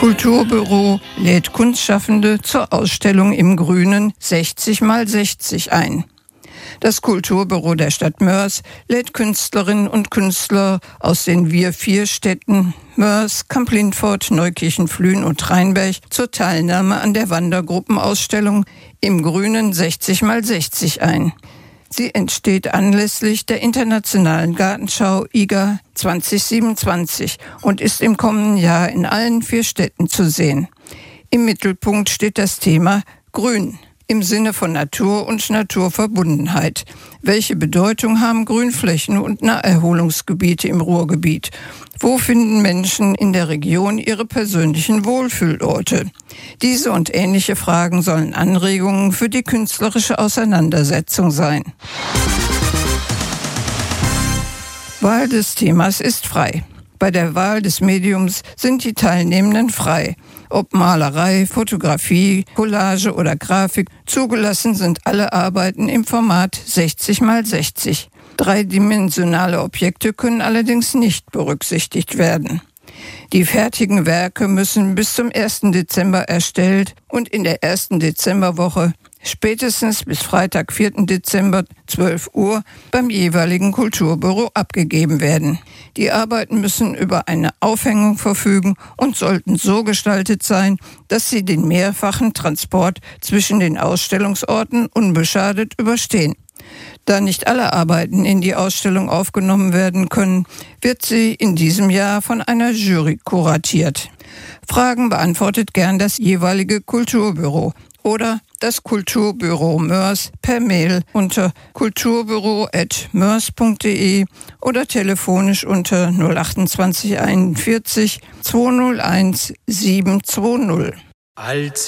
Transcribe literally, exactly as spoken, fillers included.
Kulturbüro lädt Kunstschaffende zur Ausstellung im Grünen sechzig mal sechzig ein. Das Kulturbüro der Stadt Moers lädt Künstlerinnen und Künstler aus den Wir vier Städten Moers, Kamp-Lintfort, Neukirchen, Flühen und Rheinberg zur Teilnahme an der Wandergruppenausstellung im Grünen sechzig mal sechzig ein. Sie entsteht anlässlich der Internationalen Gartenschau I G A zwanzig siebenundzwanzig und ist im kommenden Jahr in allen vier Städten zu sehen. Im Mittelpunkt steht das Thema Grün im Sinne von Natur und Naturverbundenheit. Welche Bedeutung haben Grünflächen und Naherholungsgebiete im Ruhrgebiet? Wo finden Menschen in der Region ihre persönlichen Wohlfühlorte? Diese und ähnliche Fragen sollen Anregungen für die künstlerische Auseinandersetzung sein. Wahl des Themas ist frei. Bei der Wahl des Mediums sind die Teilnehmenden frei. Ob Malerei, Fotografie, Collage oder Grafik, zugelassen sind alle Arbeiten im Format sechzig mal sechzig. Dreidimensionale Objekte können allerdings nicht berücksichtigt werden. Die fertigen Werke müssen bis zum ersten Dezember erstellt und in der ersten Dezemberwoche spätestens bis Freitag, vierten Dezember, zwölf Uhr, beim jeweiligen Kulturbüro abgegeben werden. Die Arbeiten müssen über eine Aufhängung verfügen und sollten so gestaltet sein, dass sie den mehrfachen Transport zwischen den Ausstellungsorten unbeschadet überstehen. Da nicht alle Arbeiten in die Ausstellung aufgenommen werden können, wird sie in diesem Jahr von einer Jury kuratiert. Fragen beantwortet gern das jeweilige Kulturbüro oder das Kulturbüro Moers per Mail unter kulturbüro at moers punkt de oder telefonisch unter null achtundzwanzig einundvierzig zweihunderteins sieben zwei null. Als